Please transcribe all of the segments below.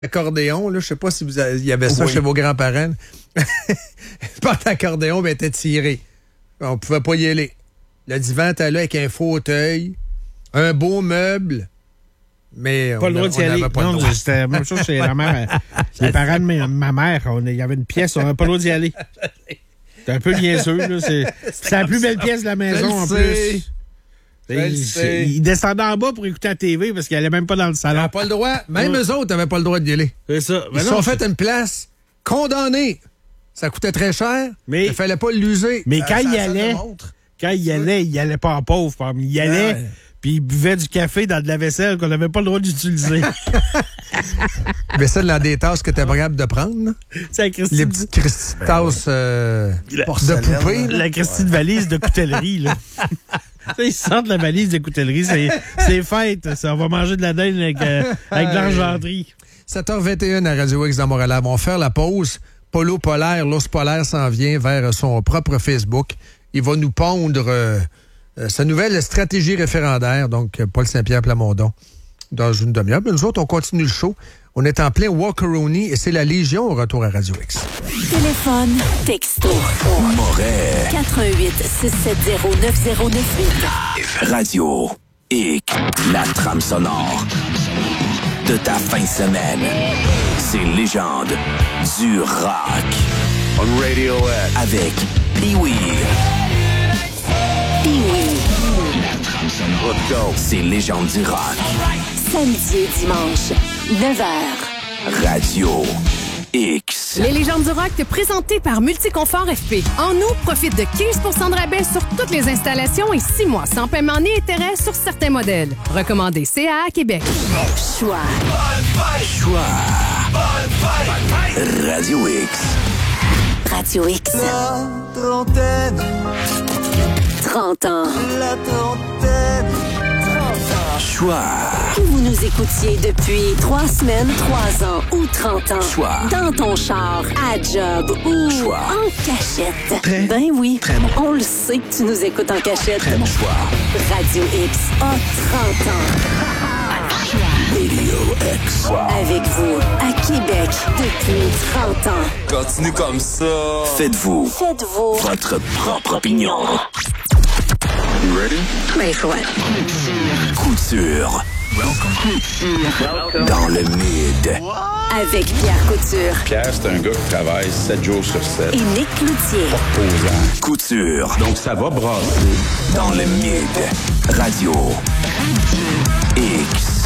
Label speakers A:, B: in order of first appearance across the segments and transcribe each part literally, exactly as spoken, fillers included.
A: Accordéon, là, je sais pas si vous avez, il y avait ça
B: oui.
A: chez vos grands-parents. Porte-accordéon, ben, était tiré. On pouvait pas y aller. Le divan était là avec un fauteuil, un beau meuble, mais
C: Pas
A: on
C: le droit d'y aller.
A: n'avait pas
C: Non,
A: le droit.
C: c'était la même chose chez la mère. Les parents de ma, ma mère, on- il y avait une pièce, on n'avait pas le droit d'y aller. C'était un peu niaiseux, là. C'est, c'est la plus belle
A: ça.
C: pièce de la maison,
A: Je
C: en
A: le
C: plus.
A: sais. Je le
C: Il,
A: sais.
C: il descendait en bas pour écouter la T V parce qu'il n'allait même pas dans le
A: On
C: salon.
A: n'avait pas le droit. Même
C: Ouais.
A: eux autres n'avaient pas le droit d'y aller.
C: C'est ça.
A: Ils se sont fait une place condamnée. Ça coûtait très cher.
C: Mais-
A: il fallait pas l'user.
C: Mais
A: Euh,
C: quand
A: ça-
C: il
A: ça
C: allait,
A: démontre.
C: quand il allait, il allait pas en pauvre. Pam. Il allait,
A: Ouais.
C: puis il buvait du café dans de la vaisselle qu'on n'avait pas le droit d'utiliser.
A: Mais ça, dans des tasses que t'es pas capable de prendre. là.
C: C'est la Christie,
A: Les petites Christi- tasses euh, de
B: porcelaine,
A: poupée. là.
C: la Christie de valise de coutellerie, là. Ça, ils sortent la valise de coutellerie, c'est, c'est fête. Ça, on va manger de la dinde avec, euh, avec de l'argenterie.
A: sept heures vingt et un à Radio X dans Montréal. On va faire la pause. Polo Polaire, l'ours polaire s'en vient vers son propre Facebook. Il va nous pondre euh, euh, sa nouvelle stratégie référendaire, donc euh, Paul Saint-Pierre Plamondon, dans une demi-heure. Mais nous autres, on continue le show. On est en plein Walkeroni et c'est la Légion au retour à Radio X.
D: Téléphone, texto.
E: Moret.
D: quatre un huit, six sept zéro, neuf zéro neuf huit.
E: Radio X. La trame sonore de ta fin de semaine. C'est légende du rock.
F: On Radio X.
E: Avec Pee-Wee.
D: Pee-Wee.
F: Let's go.
E: C'est légende du rock.
D: Samedi et dimanche, neuf heures.
E: Radio X.
G: Les légendes du rock présentées par Multiconfort F P. En août, profite de quinze pour cent de rabais sur toutes les installations et six mois sans paiement ni intérêt sur certains modèles. Recommandé C A A Québec.
D: Choix.
E: Choix. Radio X.
D: Radio X.
H: La trentaine,
D: trente ans.
H: la trentaine.
E: Choix.
D: Que vous nous écoutiez depuis trois semaines, trois ans ou trente ans.
E: Choix.
D: Dans ton char, à job ou
E: Choix.
D: en cachette.
E: Très,
D: ben oui.
E: très bon.
D: On le sait que tu nous écoutes en cachette.
E: Très bon choix.
D: Radio X a trente ans.
E: Radio X.
D: Avec vous, à Québec, depuis trente ans.
F: Continue comme ça.
E: Faites-vous
D: Faites-vous
E: votre propre opinion.
F: You ready?
D: Wait for what?
E: Couture. Dans le mid.
D: Avec Pierre Couture
I: Pierre, c'est un gars qui travaille sept jours sur sept.
D: et Nick Cloutier.
I: Posant.
E: Couture.
I: Donc, ça va brasser.
E: Dans le mid. Radio X.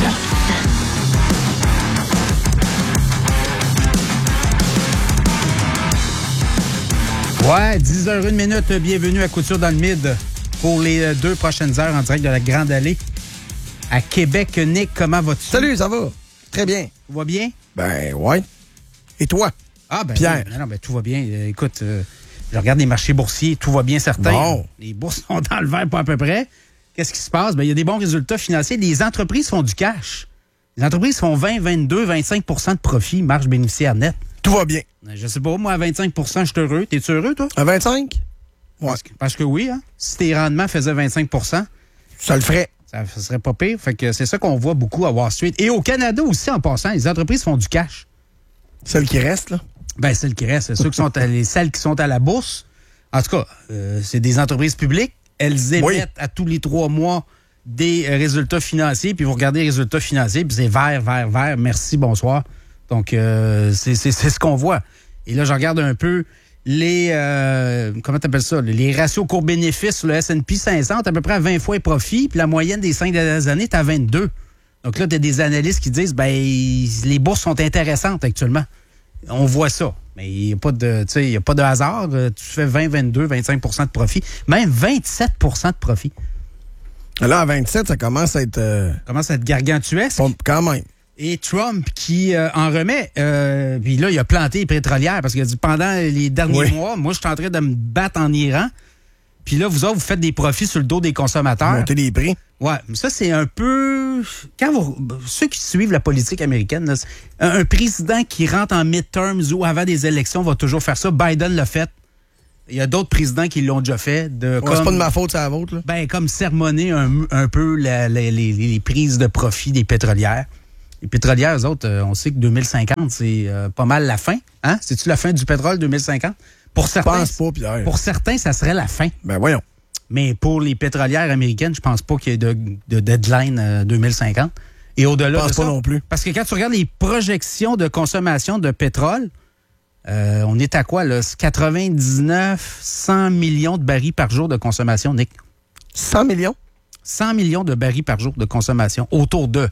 B: Ouais, dix heures une minute. Bienvenue à Couture dans le Mid pour les deux prochaines heures en direct de la Grande Allée à Québec. Nick, comment vas-tu? Salut, ça va? Très bien. Tout va bien? Ben, ouais. Et toi? Ah, ben, Pierre? oui. Non, non, ben, tout va bien. Euh, écoute, euh, je regarde les marchés boursiers, tout va bien certain.
C: Bon.
B: Les bourses sont dans le vert, pas à peu près. Qu'est-ce qui se passe? Ben, il y a des bons résultats financiers. Les entreprises font du cash. Les entreprises font vingt, vingt-deux, vingt-cinq pour cent de profit, marge bénéficiaire nette.
C: Tout va bien.
B: Je sais pas, moi, à vingt-cinq pour cent, je suis heureux. T'es-tu heureux, toi?
C: À vingt-cinq? Ouais.
B: Parce que, parce que oui, hein? Si tes rendements faisaient vingt-cinq pour cent,
C: Ça le ferait.
B: ça, ça serait pas pire. Fait que c'est ça qu'on voit beaucoup à Wall Street. Et au Canada aussi, en passant, les entreprises font du cash.
C: Celle qui reste, là.
B: Ben, celles qui restent, ceux qui sont à, les, celles qui sont à la bourse. En tout cas, euh, c'est des entreprises publiques. Elles émettent
C: Oui.
B: à tous les trois mois des euh, résultats financiers, puis vous regardez les résultats financiers, puis c'est vert, vert, vert, merci, bonsoir. Donc, euh, c'est, c'est, c'est ce qu'on voit. Et là, je regarde un peu les, euh, comment t'appelles ça, les ratios cours-bénéfices sur le S and P cinq cents, à peu près à vingt fois les profits, puis la moyenne des cinq dernières années est à vingt-deux. Donc là, tu as des analystes qui disent, ben, les bourses sont intéressantes actuellement. On voit ça. Mais il n'y a pas de, tu sais, il y a pas de hasard. Tu fais vingt, vingt-deux, vingt-cinq pour cent de profit. Même vingt-sept pour cent de profit.
C: Là, à vingt-sept, ça commence à être... euh,
B: Ça commence à être gargantuesque.
C: bon, quand même.
B: Et Trump qui euh, en remet, euh, puis là, il a planté les pétrolières parce qu'il a dit pendant les derniers
C: Oui.
B: mois, moi, je suis en train de me battre en Iran. Puis là, vous autres, vous faites des profits sur le dos des consommateurs.
C: Monter les prix.
B: Ouais, mais ça, c'est un peu... Quand vous... Ceux qui suivent la politique américaine, là, c'est- un, un président qui rentre en midterms ou avant des élections va toujours faire ça. Biden l'a fait. Il y a d'autres présidents qui l'ont déjà fait. De,
C: Ouais,
B: comme,
C: c'est pas de ma faute, c'est la vôtre, là.
B: ben, comme sermonner un, un peu la- la- les, les prises de profit des pétrolières. les pétrolières, eux autres, euh, on sait que deux mille cinquante, c'est euh, pas mal la fin. Hein? C'est-tu la fin du pétrole, deux mille cinquante? Pour certains,
A: pense pas, Pierre.
B: Pour certains, ça serait la fin.
A: Ben voyons.
B: Mais pour les pétrolières américaines, je pense pas qu'il y ait de, de deadline euh, deux mille cinquante. Et au-delà
A: Je pense
B: de
A: pas
B: ça,
A: non plus.
B: parce que quand tu regardes les projections de consommation de pétrole, euh, on est à quoi, là? quatre-vingt-dix-neuf, cent millions de barils par jour de consommation, Nick.
A: cent millions?
B: cent millions de barils par jour de consommation, autour d'eux.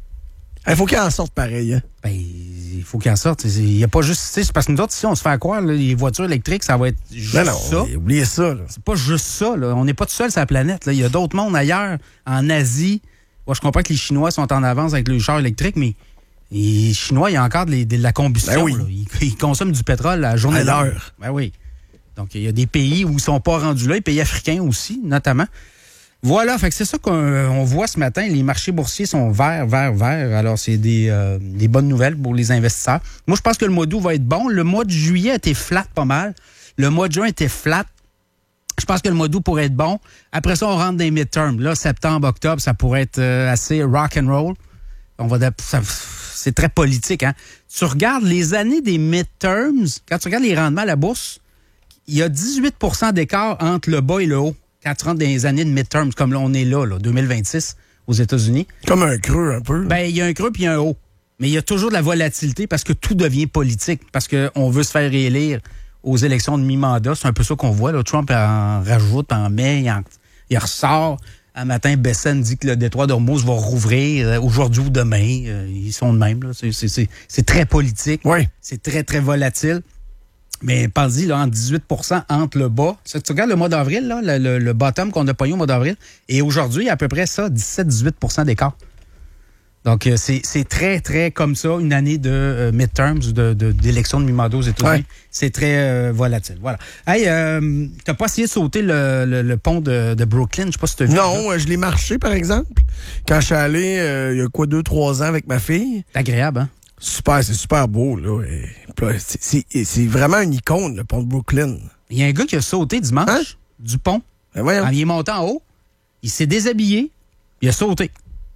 A: Il faut qu'il en sorte pareil. Hein?
B: Ben, il faut qu'il en sorte. Il n'y a pas juste... C'est parce que nous autres, si on se fait croire, là, les voitures électriques, ça va être juste
A: non, non,
B: ça.
A: Oubliez ça. Là.
B: C'est pas juste ça. Là. On n'est pas tout seul sur la planète. Là. Il y a d'autres mondes ailleurs, en Asie. Moi, je comprends que les Chinois sont en avance avec le char électrique, mais les Chinois, il y a encore de, les, de la combustion.
A: Ben oui.
B: Là. Ils, ils consomment du pétrole à la journée
A: À
B: d'heure.
A: l'heure.
B: Ben oui. Donc, il y a des pays où ils ne sont pas rendus là, les pays africains aussi, notamment. Voilà, fait que c'est ça qu'on on voit ce matin. Les marchés boursiers sont verts, verts, verts. Alors, c'est des, euh, des bonnes nouvelles pour les investisseurs. Moi, je pense que le mois d'août va être bon. Le mois de juillet a été flat pas mal. Le mois de juin était flat. Je pense que le mois d'août pourrait être bon. Après ça, on rentre dans les midterms. Là, septembre, octobre, ça pourrait être euh, assez rock and roll. On va ça, c'est très politique, hein. Tu regardes les années des midterms, quand tu regardes les rendements à la bourse, il y a dix-huit pour cent d'écart entre le bas et le haut. Quand tu rentres dans les années de midterms, comme là, on est là, là, deux mille vingt-six, aux États-Unis.
A: Comme un creux, un peu.
B: Ben, il y a un creux puis il y a un haut. Mais il y a toujours de la volatilité parce que tout devient politique, parce qu'on veut se faire réélire aux élections de mi-mandat. C'est un peu ça qu'on voit, là. Trump en rajoute, en met, il, en, il ressort. Un matin, Bessène dit que le détroit d'Ormuz va rouvrir aujourd'hui ou demain. Ils sont de même, là. C'est, c'est, c'est, c'est très politique.
A: Oui.
B: C'est très, très volatile. Mais pense-y, là, en dix-huit pour cent entre le bas. Ça, tu regardes le mois d'avril, là, le, le, le bottom qu'on a pogné au mois d'avril, et aujourd'hui, il y a à peu près ça, dix-sept à dix-huit pour cent d'écart. Donc, euh, c'est, c'est très, très comme ça, une année de euh, midterms, de, de, d'élection de mi-mandat aux États-Unis. Ouais. C'est très euh, volatile. Voilà. Hey, euh, t'as pas essayé de sauter le, le, le pont de, de Brooklyn? Je sais pas si t'as vu.
A: Non, là. Je l'ai marché, par exemple. Quand je suis allé, euh, il y a quoi, deux, trois ans avec ma fille.
B: C'est agréable, hein?
A: Super, c'est super beau, là. Et, c'est, c'est, c'est vraiment une icône, le pont de Brooklyn.
B: Il y a un gars qui a sauté dimanche hein? du pont.
A: Ben voyons.
B: Il est monté en haut, il s'est déshabillé, il a sauté.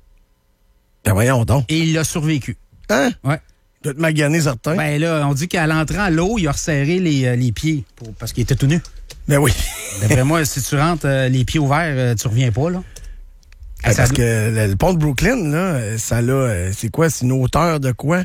A: Ben voyons donc.
B: Et il a survécu.
A: Hein?
B: Ouais.
A: Il doit te maganer certain.
B: Ben là, on dit qu'à l'entrée à l'eau, il a resserré les, euh, les pieds pour, parce qu'il était tout nu.
A: Ben oui.
B: D'après moi, si tu rentres euh, les pieds ouverts, euh, tu reviens pas, là.
A: Ben, parce que le, le pont de Brooklyn, là, ça là, c'est quoi? C'est une hauteur de quoi?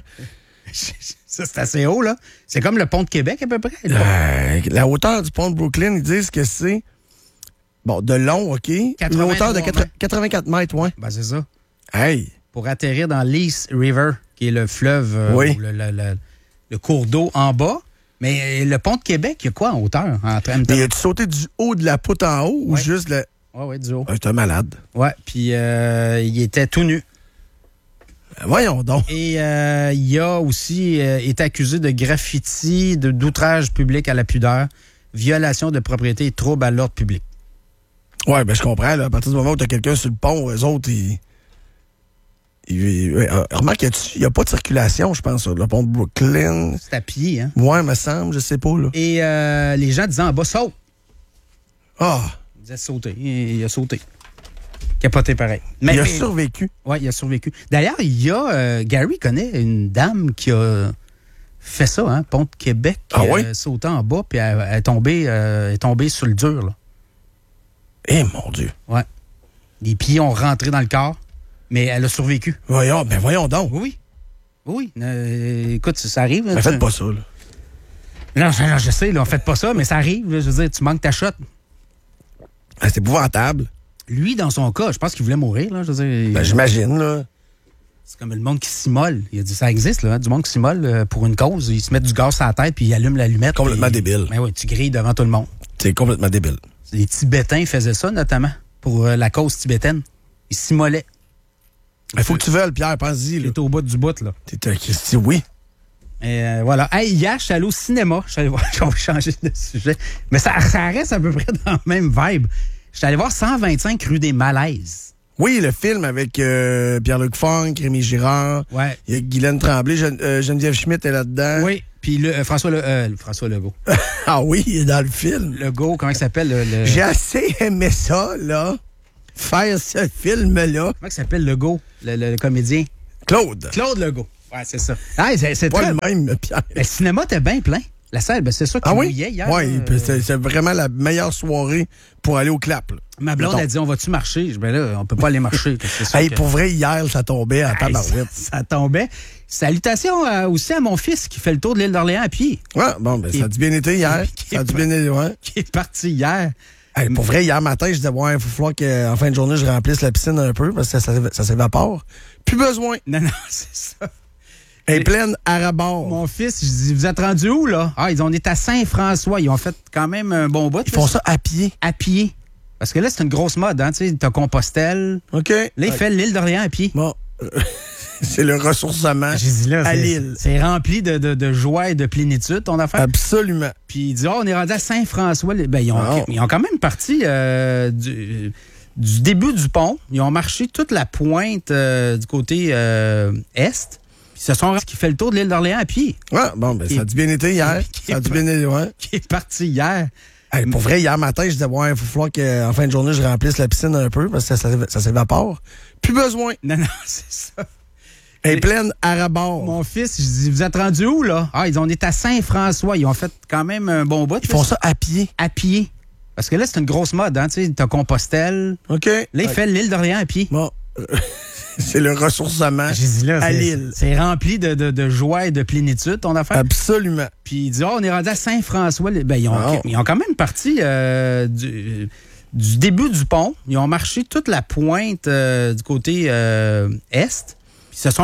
B: Ça, c'est assez haut, là. C'est comme le pont de Québec, à peu près.
A: Euh, la hauteur du pont de Brooklyn, ils disent que c'est, bon, de long, OK? Une hauteur de quatre-vingt-quatre mètres, ouais.
B: Ben, c'est ça.
A: Hey!
B: Pour atterrir dans l'East River, qui est le fleuve, euh,
A: oui.
B: le, le, le, le cours d'eau en bas. Mais le pont de Québec, il y a quoi en hauteur? En train de...
A: Mais as-tu sauté du haut de la poutre en haut
B: ouais.
A: ou juste le...
B: Oui, oui, du haut.
A: Ah, j'étais malade.
B: Ouais, puis euh, il était tout nu.
A: Ben voyons donc.
B: Et euh, il a aussi euh, été accusé de graffiti, de, d'outrage public à la pudeur, violation de propriété et trouble à l'ordre public.
A: Ouais, ben je comprends. Là, à partir du moment où tu as quelqu'un sur le pont, eux autres, ils... ils, ils euh, remarque, il n'y a, a pas de circulation, je pense, sur le pont de Brooklyn.
B: C'est à pied, hein?
A: Ouais, me semble, je sais pas. Là.
B: Et euh, les gens disaient en bas, saute.
A: Ah!
B: Il disait sauter. Il, il a sauté. Capoté pareil.
A: Mais, il a
B: mais,
A: survécu.
B: Oui, il a survécu. D'ailleurs, il y a... Euh, Gary connaît une dame qui a fait ça, hein, pont de Québec.
A: Ah oui?
B: Euh, sauté en bas, puis elle, elle, est tombée, euh, est tombée sur le dur, là.
A: Eh, mon Dieu.
B: Ouais. Les pieds ont rentré dans le corps, mais elle a survécu.
A: Voyons, ben voyons donc.
B: Oui. Oui. Euh, écoute, ça arrive.
A: Mais faites pas ça, là.
B: Non, je, je sais, là, faites pas ça, mais ça arrive. Là, je veux dire, tu manques ta shot.
A: Ah, c'est épouvantable.
B: Lui, dans son cas, je pense qu'il voulait mourir. Là, je veux dire,
A: ben, j'imagine, là.
B: C'est comme le monde qui s'immole. Il a dit, ça existe, là, hein, du monde qui s'immole euh, pour une cause. Ils se mettent du gaz sur la tête puis ils allument l'allumette.
A: Complètement
B: puis,
A: débile.
B: Ben oui, tu grilles devant tout le monde.
A: C'est complètement débile.
B: Les Tibétains faisaient ça, notamment, pour euh, la cause tibétaine. Ils s'immolaient.
A: Il faut que tu veuilles, Pierre, pense-y.
B: T'es au bout du bout, là.
A: T'es un Christy, oui.
B: Et euh, voilà. Hey, hier, je suis allé au cinéma. Je suis allé voir, on va changer de sujet. Mais ça, ça reste à peu près dans la même vibe. Je suis allé voir cent vingt-cinq rue des Malaises.
A: Oui, le film avec euh, Pierre-Luc Funk, Rémi Girard.
B: Ouais.
A: Il y a Guylaine Tremblay, Gen- euh, Geneviève Schmidt est là-dedans.
B: Oui. Puis le, euh, François, le, euh, François Legault.
A: Ah oui, il est dans le film.
B: Legault, comment il s'appelle? Le, le...
A: J'ai assez aimé ça, là. Faire ce film-là.
B: Comment il s'appelle Legault, le, le, le comédien?
J: Claude.
B: Claude Legault. Ouais, c'est ça. Ah, c'est, c'est
J: Pas
B: très...
J: le même, Pierre.
B: Le cinéma était bien plein. La salle, ben c'est ça qui
J: Ah oui?
B: mouillait hier.
J: Oui,
B: là.
J: c'est, c'est vraiment la meilleure soirée pour aller au clap. Là.
B: Ma blonde
J: Mettons.
B: a dit, on va-tu marcher? Je dis, ben là, on peut pas aller marcher. C'est sûr
J: Hey,
B: que-
J: pour vrai, hier, ça tombait à
B: Hey,
J: tabarouette.
B: ça, ça tombait. Salutations euh, aussi à mon fils qui fait le tour de l'île d'Orléans à pied.
J: Ouais, bon, ben, ça a du bien été hier.
B: Qui-
J: Ça a du bien été, ouais.
B: Qui est parti hier.
J: Hey, pour vrai, hier matin, je disais, ouais, il faut falloir qu'en fin de journée, je remplisse la piscine un peu parce que ça, ça, ça s'évapore. Plus besoin.
B: Non, non, c'est ça.
J: Elle est pleine à rabord.
B: Mon fils, je dis, vous êtes rendu où, là? Ah, ils ont été à Saint-François. Ils ont fait quand même un bon bout.
J: Ils font ça à pied.
B: À pied. Parce que là, c'est une grosse mode, hein, tu sais. T'as Compostelle.
J: OK.
B: Là, il
J: Ouais.
B: fait l'île d'Orléans à pied.
J: Bon. c'est le ressourcement
B: J'ai dit là,
J: à
B: c'est,
J: l'île.
B: c'est rempli de, de, de joie et de plénitude, ton affaire.
J: Absolument.
B: Puis il dit, oh, on est rendu à Saint-François. Ben, ils ont,
J: Oh.
B: ils ont quand même parti euh, du, du début du pont. Ils ont marché toute la pointe euh, du côté euh, est. Puis ce sont qui fait le tour de l'île d'Orléans à pied.
J: Ouais, bon, ben, ça a du bien été hier. Ça a du bien été, ouais.
B: Qui est parti hier.
J: Hey, pour vrai, hier matin, je disais, ouais, il faut falloir qu'en fin de journée, je remplisse la piscine un peu parce que ça, ça, ça s'évapore. Plus besoin.
B: Non, non, c'est ça.
J: Elle est pleine à rabord.
B: Mon fils, je dis, vous êtes rendu où, là? Ah, ils ont été à Saint-François. Ils ont fait quand même un bon bout.
J: Ils font ça à pied.
B: À pied. Parce que là, c'est une grosse mode, hein, tu sais. T'as Compostelle.
J: OK.
B: Là, il
J: Ouais.
B: fait l'île d'Orléans à pied.
J: Bon. c'est le ressourcement
B: J'ai dit là,
J: à
B: c'est,
J: l'île.
B: c'est rempli de, de, de joie et de plénitude, ton affaire.
J: Absolument.
B: Puis il dit, oh, on est rendu à Saint-François. Ben, ils ont,
J: Oh.
B: ils ont quand même parti euh, du, du début du pont. Ils ont marché toute la pointe euh, du côté euh, est. Puis ils se sont